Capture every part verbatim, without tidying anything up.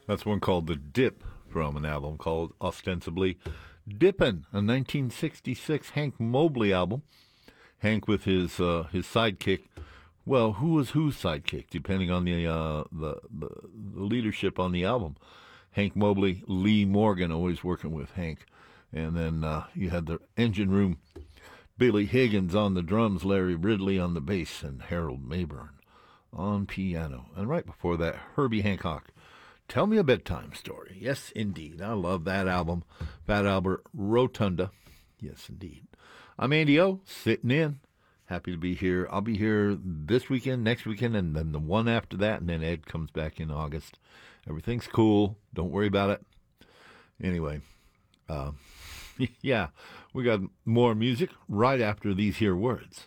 That's one called The Dip from an album called ostensibly Dippin', a nineteen sixty-six Hank Mobley album. Hank with his uh, his sidekick. Well, who was whose sidekick, depending on the, uh, the, the the leadership on the album. Hank Mobley, Lee Morgan, always working with Hank. And then uh, you had the engine room, Billy Higgins on the drums, Larry Ridley on the bass, and Harold Mayburn on piano. And right before that, Herbie Hancock, Tell Me a Bedtime Story. Yes, indeed. I love that album. Fat Albert Rotunda. Yes, indeed. I'm Andy O, sitting in. Happy to be here. I'll be here this weekend, next weekend, and then the one after that, and then Ed comes back in August. Everything's cool. Don't worry about it. Anyway, uh, yeah, we got more music right after these here words.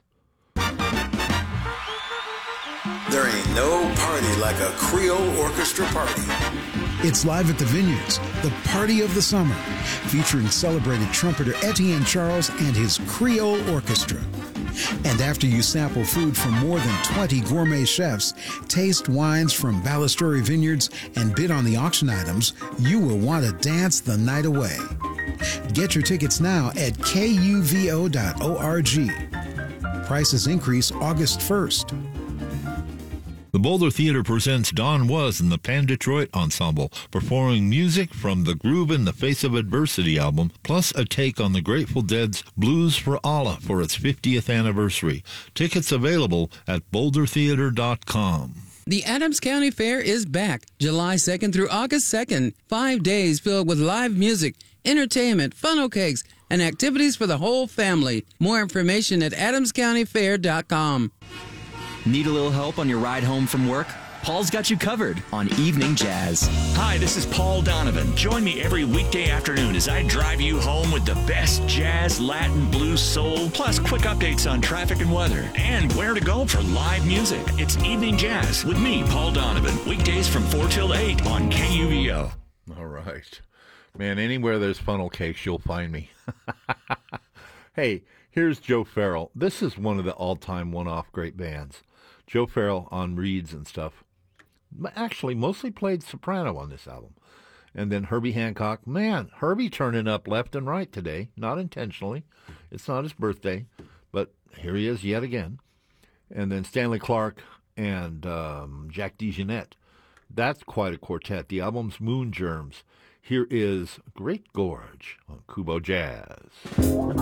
There ain't no party like a Creole orchestra party. It's live at the Vineyards, the party of the summer, featuring celebrated trumpeter Etienne Charles and his Creole Orchestra. And after you sample food from more than twenty gourmet chefs, taste wines from Ballasturi Vineyards, and bid on the auction items, you will want to dance the night away. Get your tickets now at K U V O dot org. Prices increase August first. The Boulder Theater presents Don Was and the Pan Detroit Ensemble, performing music from the Groove in the Face of Adversity album, plus a take on the Grateful Dead's Blues for Allah for its fiftieth anniversary. Tickets available at boulder theater dot com. The Adams County Fair is back July second through August second. Five days filled with live music, entertainment, funnel cakes, and activities for the whole family. More information at adams county fair dot com. Need a little help on your ride home from work? Paul's got you covered on Evening Jazz. Hi, this is Paul Donovan. Join me every weekday afternoon as I drive you home with the best jazz, Latin, blues, soul, plus quick updates on traffic and weather, and where to go for live music. It's Evening Jazz with me, Paul Donovan, weekdays from four till eight on K U V O. All right. Man, anywhere there's funnel cakes, you'll find me. Hey, here's Joe Farrell. This is one of the all-time one-off great bands. Joe Farrell on reeds and stuff. Actually, mostly played soprano on this album. And then Herbie Hancock. Man, Herbie turning up left and right today. Not intentionally. It's not his birthday. But here he is yet again. And then Stanley Clarke and um, Jack DeJohnette. That's quite a quartet. The album's Moon Germs. Here is Great Gorge on Kubo Jazz.